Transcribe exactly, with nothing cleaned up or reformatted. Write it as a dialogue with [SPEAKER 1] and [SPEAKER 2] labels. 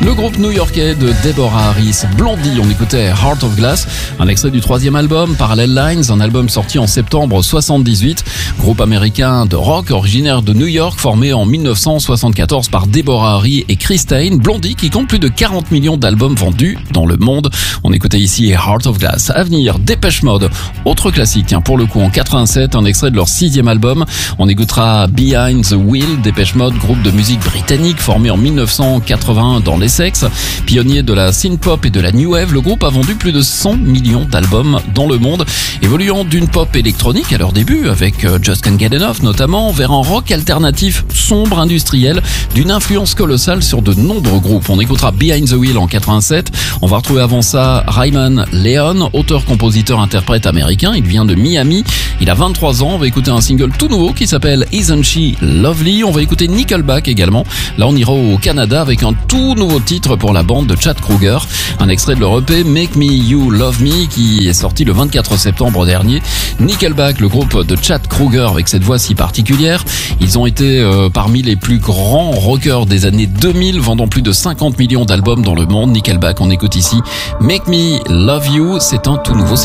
[SPEAKER 1] Le groupe new-yorkais de Deborah Harris, Blondie, on écoutait Heart of Glass, un extrait du troisième album, Parallel Lines, un album sorti en septembre soixante-dix-huit. Groupe américain de rock originaire de New York, formé en mille neuf cent soixante-quatorze par Deborah Harry et Chris Stein. Blondie qui compte plus de quarante millions d'albums vendus dans le monde. On écoutait ici Heart of Glass. À venir, Depeche Mode, autre classique, tiens, pour le coup en quatre-vingt-sept, un extrait de leur sixième album. On écoutera Behind the Wheel. Depeche Mode, groupe de musique britannique formé en mille neuf cent quatre-vingt dans l'Essex. Pionnier de la synth-pop et de la new wave, le groupe a vendu plus de cent millions d'albums dans le monde, évoluant d'une pop électronique à leur début, avec Just Can't Get Enough notamment, vers un rock alternatif sombre industriel, d'une influence colossale sur de nombreux groupes. On écoutera Behind the Wheel en quatre-vingt-sept. On va retrouver avant ça Raymond Leon, auteur, compositeur, interprète américain. Il vient de Miami. Il a vingt-trois ans. On va écouter un single tout nouveau qui s'appelle Isn't She Lovely. On va écouter Nickelback également. Là, on ira au Canada avec un tout nouveau titre pour la bande de Chad Kroeger. Un extrait de leur E P Make Me You Love Me qui est sorti le vingt-quatre septembre dernier. Nickelback, le groupe de Chad Kroeger avec cette voix si particulière. Ils ont été euh, parmi les plus grands rockers des années deux mille, vendant plus de cinquante millions d'albums dans le monde. Nickelback, on écoute ici Make Me Love You. C'est un tout nouveau